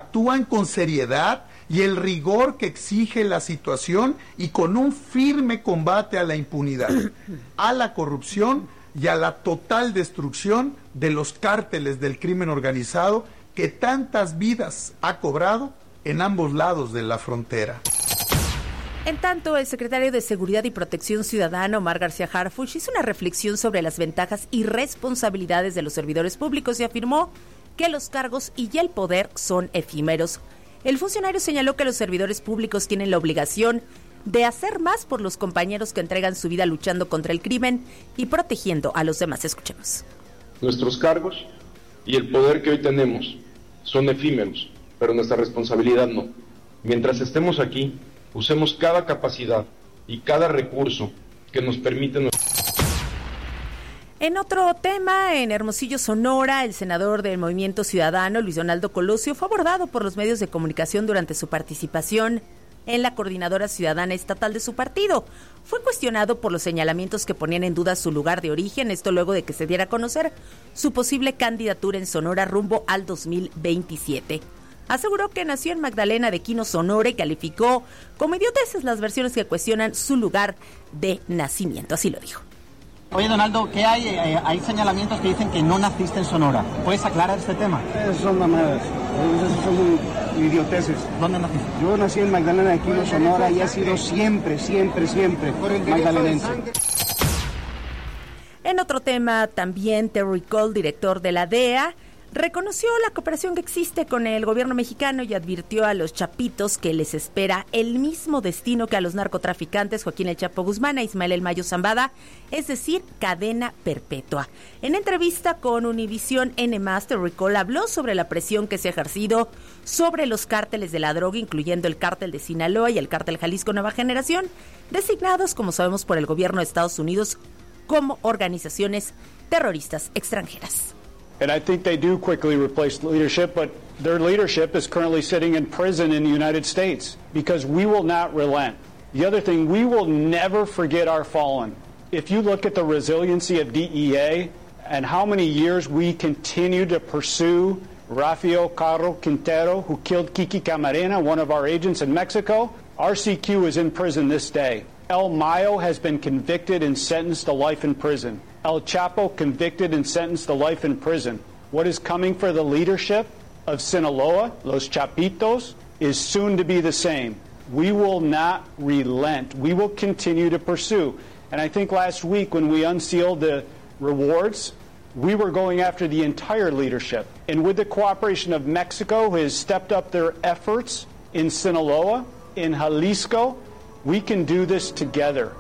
actúan con seriedad y el rigor que exige la situación y con un firme combate a la impunidad, a la corrupción y a la total destrucción de los cárteles del crimen organizado que tantas vidas ha cobrado en ambos lados de la frontera. En tanto, el secretario de Seguridad y Protección Ciudadana, Omar García Harfuch, hizo una reflexión sobre las ventajas y responsabilidades de los servidores públicos y afirmó que los cargos y el poder son efímeros. El funcionario señaló que los servidores públicos tienen la obligación de hacer más por los compañeros que entregan su vida luchando contra el crimen y protegiendo a los demás. Escuchemos. Nuestros cargos y el poder que hoy tenemos son efímeros, pero nuestra responsabilidad no. Mientras estemos aquí, usemos cada capacidad y cada recurso que nos permite. En otro tema, en Hermosillo, Sonora, el senador del Movimiento Ciudadano, Luis Donaldo Colosio, fue abordado por los medios de comunicación durante su participación en la coordinadora ciudadana estatal de su partido. Fue cuestionado por los señalamientos que ponían en duda su lugar de origen, esto luego de que se diera a conocer su posible candidatura en Sonora rumbo al 2027. Aseguró que nació en Magdalena de Quino, Sonora, y calificó como idioteces las versiones que cuestionan su lugar de nacimiento. Así lo dijo. Oye, Donaldo, ¿qué hay? Hay señalamientos que dicen que no naciste en Sonora. ¿Puedes aclarar este tema? Esas son mamadas, esas son idioteces. ¿Dónde naciste? Yo nací en Magdalena de Quino, Sonora, y he sido siempre magdalenense. En otro tema, también Terry Cole, director de la DEA, reconoció la cooperación que existe con el gobierno mexicano y advirtió a los chapitos que les espera el mismo destino que a los narcotraficantes Joaquín El Chapo Guzmán e Ismael El Mayo Zambada, es decir, cadena perpetua. En entrevista con Univisión N+, Terry Cole habló sobre la presión que se ha ejercido sobre los cárteles de la droga, incluyendo el cártel de Sinaloa y el cártel Jalisco Nueva Generación, designados, como sabemos, por el gobierno de Estados Unidos como organizaciones terroristas extranjeras. And I think they do quickly replace leadership, but their leadership is currently sitting in prison in the United States because we will not relent. The other thing, we will never forget our fallen. If you look at the resiliency of DEA and how many years we continue to pursue Rafael Caro Quintero, who killed Kiki Camarena, one of our agents in Mexico, RCQ is in prison this day. El Mayo has been convicted and sentenced to life in prison. El Chapo convicted and sentenced to life in prison. What is coming for the leadership of Sinaloa, Los Chapitos, is soon to be the same. We will not relent. We will continue to pursue. And I think last week when we unsealed the rewards, we were going after the entire leadership. And with the cooperation of Mexico, who has stepped up their efforts in Sinaloa, in Jalisco, we can do this together.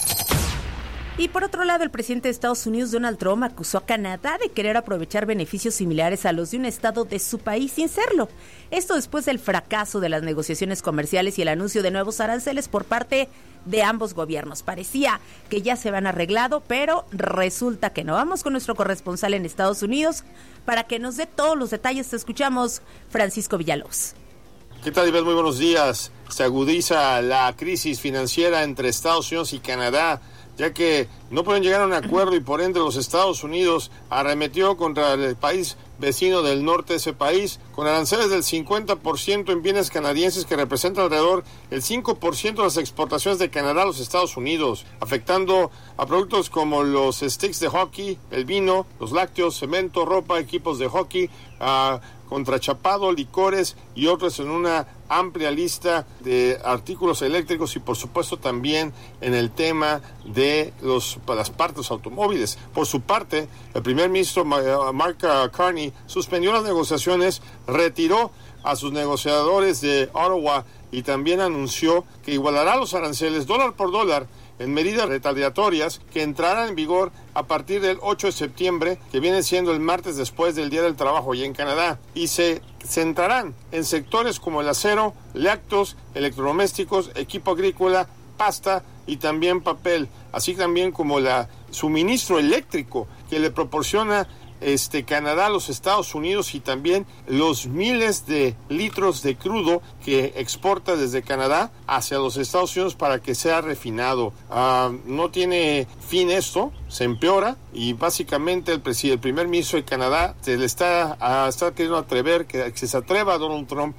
Y por otro lado, el presidente de Estados Unidos, Donald Trump, acusó a Canadá de querer aprovechar beneficios similares a los de un estado de su país sin serlo. Esto después del fracaso de las negociaciones comerciales y el anuncio de nuevos aranceles por parte de ambos gobiernos. Parecía que ya se habían arreglado, pero resulta que no. Vamos con nuestro corresponsal en Estados Unidos para que nos dé todos los detalles. Te escuchamos, Francisco Villalobos. ¿Qué tal, Ivette? Muy buenos días. Se agudiza la crisis financiera entre Estados Unidos y Canadá, ya que no pueden llegar a un acuerdo y por ende los Estados Unidos arremetió contra el país vecino del norte de ese país con aranceles del 50% en bienes canadienses que representan alrededor el 5% de las exportaciones de Canadá a los Estados Unidos, afectando a productos como los sticks de hockey, el vino, los lácteos, cemento, ropa, equipos de hockey, contrachapado, licores y otros en una amplia lista de artículos eléctricos y por supuesto también en el tema de las partes automóviles. Por su parte, el primer ministro Mark Carney suspendió las negociaciones, retiró a sus negociadores de Ottawa y también anunció que igualará los aranceles dólar por dólar en medidas retaliatorias que entrarán en vigor a partir del 8 de septiembre, que viene siendo el martes después del Día del Trabajo allá en Canadá, y se centrarán en sectores como el acero, lácteos, electrodomésticos, equipo agrícola, pasta y también papel, así también como el suministro eléctrico que le proporciona Canadá a los Estados Unidos y también los miles de litros de crudo que exporta desde Canadá hacia los Estados Unidos para que sea refinado. No tiene fin esto, se empeora y básicamente el primer ministro de Canadá se le está queriendo atrever, que se atreva a Donald Trump